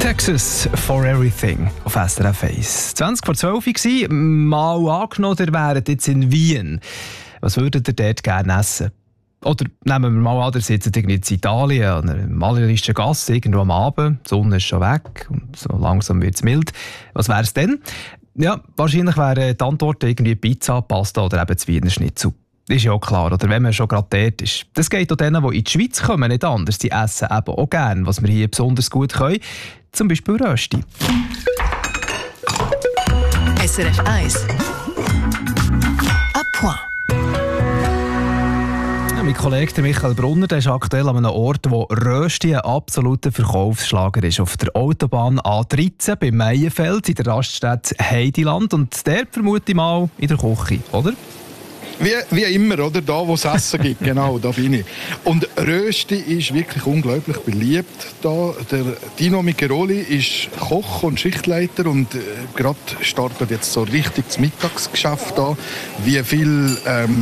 Texas for Everything auf SRF 1. 20 vor 12 war, mal angenommen, ihr wäret jetzt in Wien. Was würdet ihr dort gerne essen? Oder nehmen wir mal an, ihr sitzt in Italien, an einer malerischen Gasse, irgendwo am Abend, die Sonne ist schon weg und so langsam wird es mild. Was wäre es denn? Ja, wahrscheinlich wäre die Antwort irgendwie Pizza, Pasta oder eben das Wiener Schnitzel. Das ist ja auch klar, oder wenn man schon gerade dort ist. Das geht auch denen, die in die Schweiz kommen, nicht anders. Die essen eben auch gerne, was wir hier besonders gut können. Zum Beispiel Rösti. SRF 1 à point. Ja, mein Kollege Michael Brunner, der ist aktuell an einem Ort, wo Rösti ein absoluter Verkaufsschlager ist. Auf der Autobahn A13 bei Meienfeld in der Raststätte Heidiland. Und der vermute ich mal in der Küche, oder? Wie immer, oder? Da, wo es Essen gibt, genau, da bin ich. Und Rösti ist wirklich unglaublich beliebt. Da, der Dino Micheloli ist Koch und Schichtleiter und gerade startet jetzt so richtig das Mittagsgeschäft an. Wie viele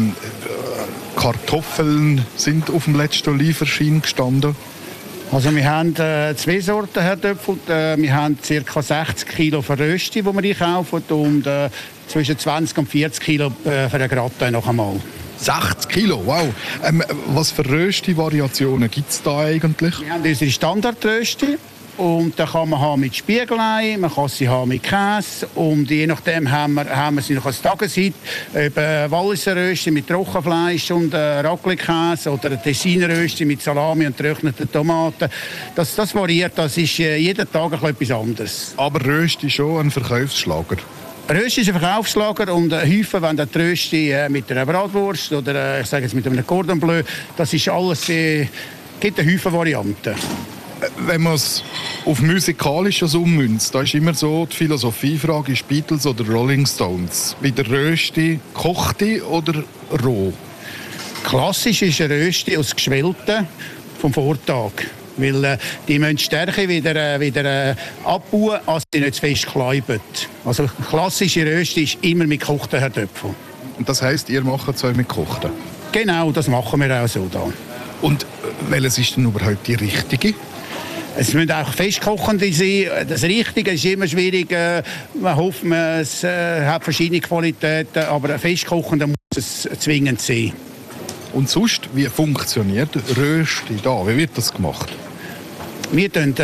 Kartoffeln sind auf dem letzten Lieferschein gestanden? Also wir haben zwei Sorten Herdöpfel. Wir haben ca. 60 Kilo für Rösti, die wir einkaufen, und zwischen 20 und 40 Kilo für den Gratin noch einmal. 60 Kilo, wow. Was für Rösti-Variationen gibt es da eigentlich? Wir haben unsere Standardrösti. Und da kann man haben mit Spiegelei, man kann sie haben mit Käse und je nachdem haben wir sie noch als Tageszeit, Walliser Rösti mit Trockenfleisch und Raclette-Käse oder ein Tessiner-Rösti mit Salami und getrockneten Tomaten. Das variiert, das ist jeden Tag etwas anderes. Aber Rösti ist schon ein Verkaufsschlager. Rösti ist ein Verkaufsschlager und häufig, wenn der Rösti mit einer Bratwurst oder ich sage jetzt mit einem Cordon Bleu, das ist alles, gibt eine Haufen Varianten. Wenn man es auf Musikalisches ummünzt, da ist immer so die Philosophiefrage, ist Beatles oder Rolling Stones? Bei der Rösti kochte oder roh? Klassisch ist ein Rösti aus Geschwellten vom Vortag. Weil die müssen die Stärke wieder abbauen, als sie nicht zu fest kleiben. Also klassische Rösti ist immer mit gekochten Herdöpfeln. Und das heisst, ihr macht es auch mit gekochten? Genau, das machen wir auch so da. Und welches ist denn überhaupt die richtige? Es müssen auch festkochende sein. Das Richtige ist immer schwierig. Man hofft, es hat verschiedene Qualitäten, aber ein festkochender muss es zwingend sein. Und sonst, wie funktioniert Rösti da? Wie wird das gemacht? Wir tun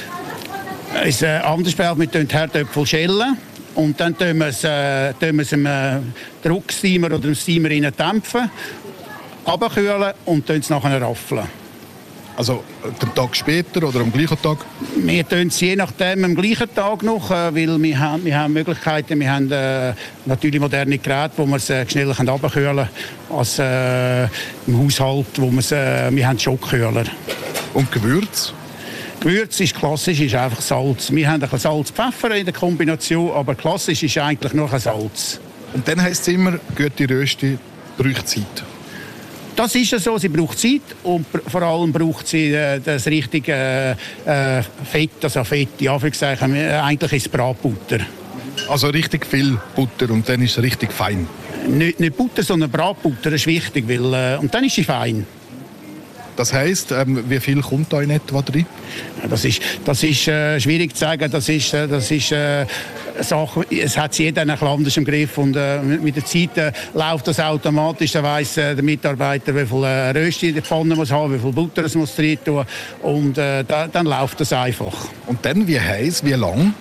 es anders behalten. Wir tun Herdöpfel schälen und dann tun wir es im Drucksteamer oder im Steamer dämpfen, runterkühlen und tun es nachher raffeln. Also den Tag später oder am gleichen Tag? Wir tun es je nachdem am gleichen Tag noch, weil wir haben Möglichkeiten, wir haben natürlich moderne Geräte, wo wir es schneller runterkühlen können als im Haushalt, wo wir haben Schockkühler. Und Gewürz? Gewürz ist klassisch, ist einfach Salz. Wir haben ein bisschen Salz-Pfeffer in der Kombination, aber klassisch ist eigentlich nur ein Salz. Und dann heisst es immer, gute Rösti braucht Zeit. Das ist ja so, sie braucht Zeit und vor allem braucht sie das richtige Fett, also Fett, ja, eigentlich ist es Bratbutter. Also richtig viel Butter und dann ist es richtig fein? Nicht Butter, sondern Bratbutter, das ist wichtig, weil, und dann ist sie fein. Das heisst, wie viel kommt da in etwa drin? Das ist schwierig zu sagen. Das ist Sache, es hat jeder ein anders im Griff und mit der Zeit läuft das automatisch. Dann weiss der Mitarbeiter, wie viel Rösti in der Pfanne muss haben, wie viel Butter es muss drin tun und dann läuft das einfach. Und dann wie heiß, wie lang?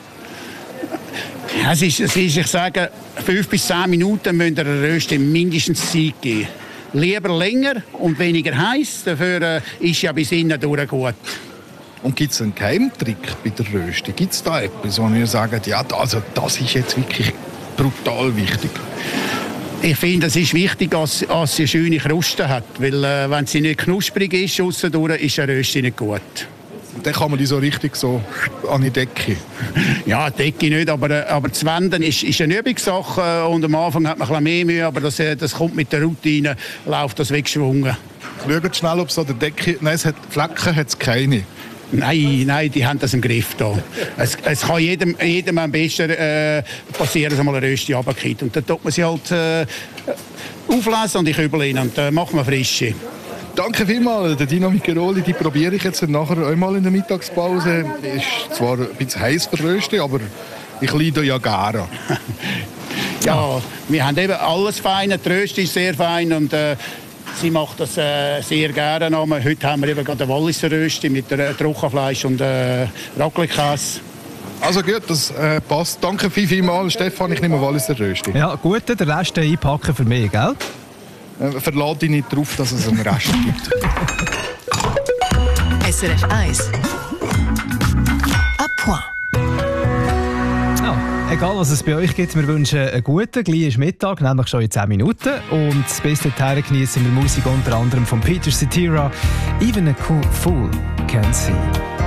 Es ist, ich sage, 5 bis 10 Minuten müssen der Rösti mindestens Zeit geben. Lieber länger und weniger heiß, dafür ist ja bis innen durch gut. Und gibt es einen Geheimtrick bei der Rösti? Gibt es da etwas, wo wir sagen, ja, also das ist jetzt wirklich brutal wichtig? Ich finde, es ist wichtig, dass sie eine schöne Kruste hat, weil wenn sie nicht knusprig ist, aussendurch, ist eine Rösti nicht gut. Und dann kann man die so richtig so an die Decke? Ja, die Decke nicht, aber das Wenden ist eine Übungssache und am Anfang hat man ein bisschen mehr Mühe, aber das kommt mit der Routine, läuft das weggeschwungen. Schaut schnell, ob es an der Decke... Nein, Flecken hat es keine. Nein, die haben das im Griff da. Es kann jedem am besten passieren, dass mal eine Rösti runterkommt. Und dann tut man sie halt auflesen und in Kübel rein und dann macht man frische. Danke vielmals. Der Dino Micheloli, die probiere ich jetzt nachher einmal in der Mittagspause. Ist zwar ein bisschen heiß für Rösti, aber ich leide ja gerne. Ja, wir haben eben alles fein. Die Rösti ist sehr fein und sie macht das sehr gerne. Heute haben wir eben gerade eine Walliser Rösti mit Trockenfleisch und Raclette-Käse. Also gut, das passt. Danke vielmals, Stefan. Ich nehme Walliser Rösti. Ja, gut, den Rest einpacken für mich, gell? Verlade dich nicht darauf, dass es einen Rest gibt. SRF 1. À point. Ja, egal was es bei euch gibt, wir wünschen einen guten, gleich ist Mittag, nämlich schon in 10 Minuten. Und bis dahin genießen wir Musik unter anderem von Peter Cetera. Even a cool fool can see.